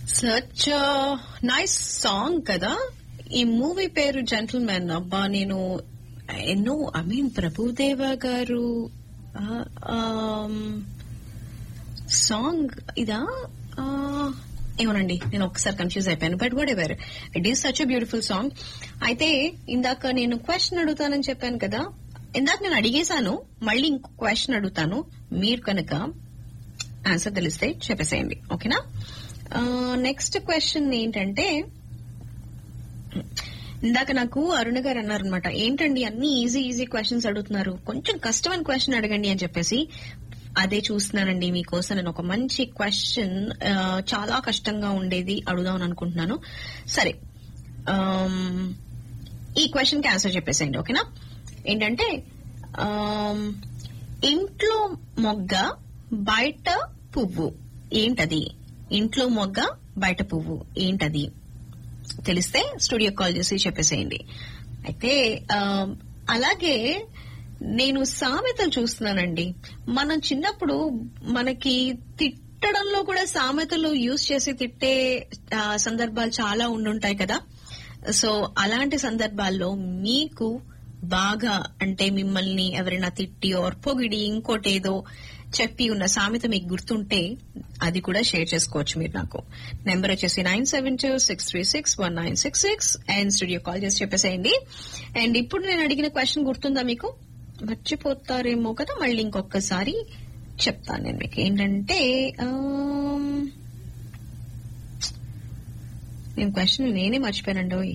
Such nice song కదా. ఈ movie పేరు జెంటిల్మెన్. అబ్బా నేను ఎన్నో ప్రభుదేవ గారు సాంగ్ ఇదా ఏమోనండి, నేను ఒక్కసారి కన్ఫ్యూజ్ అయిపోయాను. But what ever, it is such a beautiful song. అయితే ఇందాక నేను క్వశ్చన్ అడుగుతానని చెప్పాను కదా, ఇందాక నేను అడిగేశాను, మళ్ళీ ఇంకో క్వశ్చన్ అడుగుతాను. మీరు కనుక ఆన్సర్ తెలిస్తే చెప్పేసేయండి, ఓకేనా? నెక్స్ట్ క్వశ్చన్ ఏంటంటే, ఇందాక నాకు అరుణ గారు అన్నారనమాట, ఏంటండి అన్ని ఈజీ ఈజీ క్వశ్చన్స్ అడుగుతున్నారు, కొంచెం కష్టమైన క్వశ్చన్ అడగండి అని చెప్పేసి. అదే చూస్తున్నానండి మీకోసం నేను ఒక మంచి క్వశ్చన్, చాలా కష్టంగా ఉండేది అడుగుదామని అనుకుంటున్నాను. సరే, ఈ క్వశ్చన్ కి ఆన్సర్ చెప్పేసేయండి, ఓకేనా? ఏంటంటే, ఇంట్లో మొగ్గ బయట పువ్వు ఏంటది? ఇంట్లో మొగ్గ బయట పువ్వు ఏంటది? తెలిస్తే స్టూడియో కాల్ చేసి చెప్పేసేయండి. అయితే అలాగే నేను సామెతలు చూస్తున్నానండి. మనం చిన్నప్పుడు మనకి తిట్టడంలో కూడా సామెతలు యూజ్ చేసి తిట్టే సందర్భాలు చాలా ఉండుంటాయి కదా. సో అలాంటి సందర్భాల్లో మీకు బాగా, అంటే మిమ్మల్ని ఎవరైనా తిట్టి ఆర్ పొగిడి ఇంకోటి ఏదో చెప్పి ఉన్న సామెత మీకు గుర్తుంటే అది కూడా షేర్ చేసుకోవచ్చు మీరు. నాకు నెంబర్ వచ్చేసి 9726361966 అండ్ స్టూడియో కాల్ చేసి చెప్పేసేయండి. అండ్ ఇప్పుడు నేను అడిగిన క్వశ్చన్ గుర్తుందా మీకు? మర్చిపోతారేమో కదా, మళ్ళీ ఇంకొకసారి చెప్తాను నేను మీకు. ఏంటంటే, నేను క్వశ్చన్ నేనే మర్చిపోయానండి.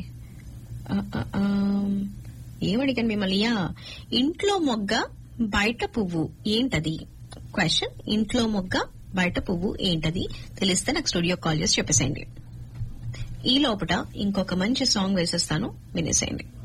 ఏమడిగాను మిమ్మల్ని? ఇంట్లో మొగ్గ బయట పువ్వు ఏంటది? క్వశ్చన్, ఇంట్లో మొగ్గ బయట పువ్వు ఏంటది? తెలిస్తే నాకు స్టూడియో కాల్ చేసి చెప్పేసేయండి. ఈ లోపల ఇంకొక మంచి సాంగ్ వేసేస్తాను, వినేసేయండి.